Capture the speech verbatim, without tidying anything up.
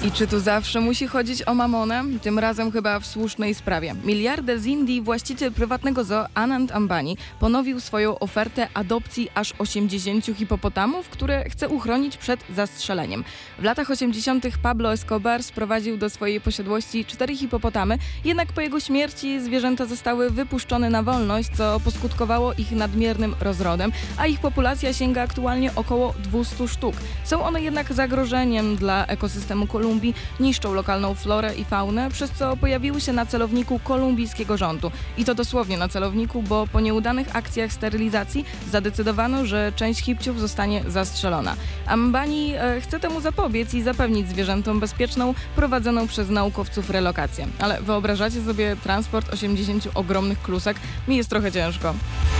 I czy tu zawsze musi chodzić o mamonę? Tym razem chyba w słusznej sprawie. Miliarder z Indii, właściciel prywatnego zoo Anand Ambani ponowił swoją ofertę adopcji aż osiemdziesięciu hipopotamów, które chce uchronić przed zastrzeleniem. W latach osiemdziesiątych Pablo Escobar sprowadził do swojej posiadłości cztery hipopotamy, jednak po jego śmierci zwierzęta zostały wypuszczone na wolność, co poskutkowało ich nadmiernym rozrodem, a ich populacja sięga aktualnie około dwustu sztuk. Są one jednak zagrożeniem dla ekosystemu Kolumbii, niszczą lokalną florę i faunę, przez co pojawiły się na celowniku kolumbijskiego rządu. I to dosłownie na celowniku, bo po nieudanych akcjach sterylizacji zadecydowano, że część hipciów zostanie zastrzelona. Ambani e, chce temu zapobiec i zapewnić zwierzętom bezpieczną, prowadzoną przez naukowców relokację. Ale wyobrażacie sobie transport osiemdziesięciu ogromnych klusek? Mi jest trochę ciężko.